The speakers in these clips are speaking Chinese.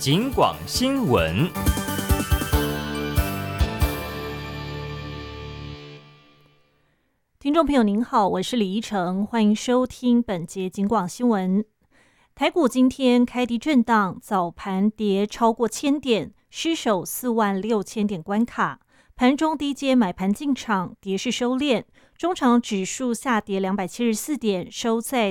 警广新闻。 听众朋友您好，我是李依晨，欢迎收听本节警广新闻。台股今天开低震荡，早盘跌超过1000点，失守46000点关卡。盘中低阶买盘进场，跌势收敛，中场指数下跌274点，收在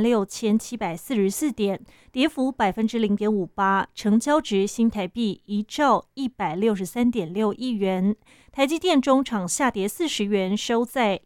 46744点，跌幅0.58%，成交值新台币1兆163.6亿元。台积电中场下跌40元，收在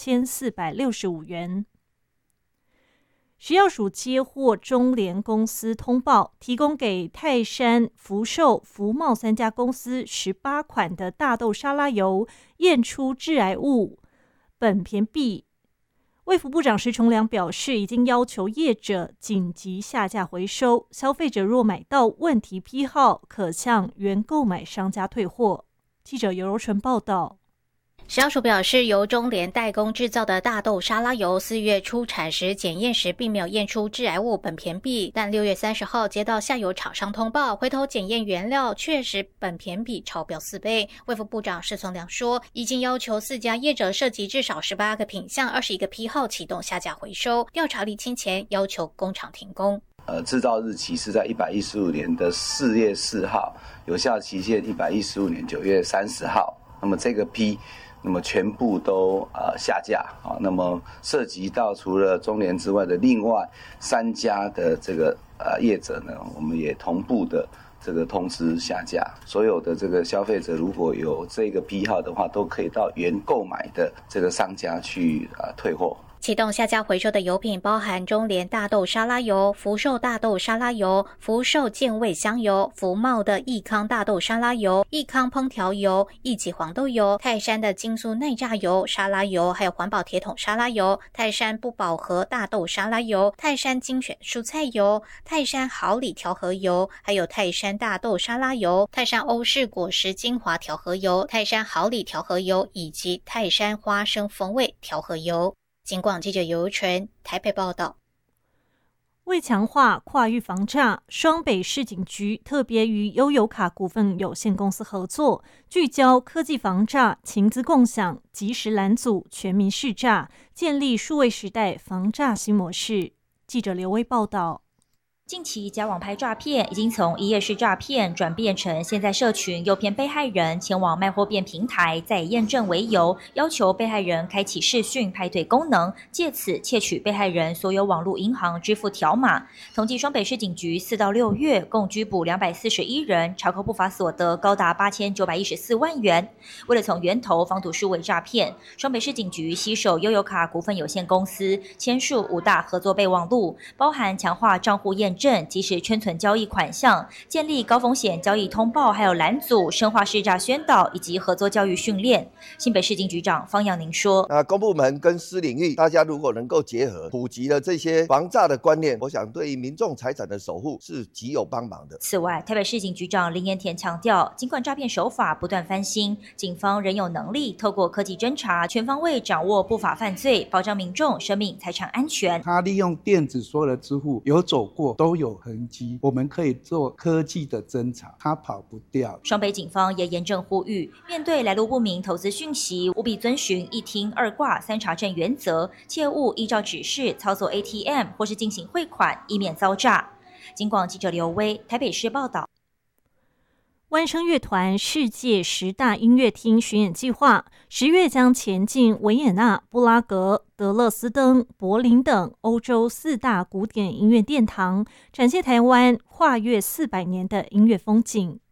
2465元。食药署接获中联公司通报，提供给泰山、福寿、福茂3家公司18款的大豆沙拉油验出致癌物苯醛 B。 卫福部长石崇良表示，已经要求业者紧急下架回收，消费者若买到问题批号，可向原购买商家退货。记者尤柔纯报道。 食药署表示，由中联代工制造的大豆沙拉油4月出产时检验时并没有验出致癌物苯醛 B， 但6月30号接到下游厂商通报，回头检验原料确实苯醛 B 超标4倍。卫福部长石崇良说，已经要求4家业者涉及至少18个品项、21个批号启动下架回收，调查厘清前要求工厂停工。 制造日期是在115年的4月4号，有效期限115年9月30号。那么这个批那么全部都下架啊。那么涉及到除了中联之外的另外3家的这个业者呢，我们也同步的这个通知下架。所有的这个消费者如果有这个批号的话，都可以到原购买的这个商家去退货。 启动下架回收的油品包含中联大豆沙拉油、福寿大豆沙拉油、福寿健味香油、福茂的益康大豆沙拉油、益康烹调油、益吉黄豆油、泰山的精素耐榨油、沙拉油，还有环保铁桶沙拉油、泰山不饱和大豆沙拉油、泰山精选蔬菜油、泰山好礼调和油，还有泰山大豆沙拉油、泰山欧式果实精华调和油、泰山好礼调和油以及泰山花生风味调和油。警广记者尤纯台北报道。 为强化跨域防诈，双北市警局特别与悠游卡股份有限公司合作，聚焦科技防诈、情资共享、及时拦阻、全民识诈，建立数位时代防诈新模式。记者刘威报道。 近期假网拍诈骗已经从一页式诈骗转变成现在社群诱骗被害人前往卖货店平台，再以验证为由，要求被害人开启视讯派对功能，借此窃取被害人所有网络银行支付条码。统计双北市警局4到6月共拘捕241人，查扣不法所得高达8914万元。为了从源头防堵数位诈骗，双北市警局携手悠游卡股份有限公司签署5大合作备忘录，包含强化账户验证、及时圈存交易款项、建立高风险交易通报，还有拦阻、深化识诈宣导以及合作教育训练。新北市警局长方阳宁说： 公部门跟私领域，大家如果能够结合，普及了这些防诈的观念，我想对于民众财产的守护是极有帮忙的。 此外，台北市警局长林延田强调，尽管诈骗手法不断翻新，警方仍有能力透过科技侦查，全方位掌握不法犯罪，保障民众生命财产安全。 他利用电子所有的支付有走过都有痕迹，我们可以做科技的侦查，他跑不掉。 双北警方也严正呼吁，面对来路不明投资讯息，务必遵循一听二挂三查证原则，切勿依照指示操作 ATM 或是进行汇款，以免遭诈。警广记者刘威台北市报道。 万声乐团世界10大音乐厅巡演计划10月将前进维也纳、布拉格、德勒斯登、柏林等欧洲4大古典音乐殿堂，展现台湾跨越400年的音乐风景。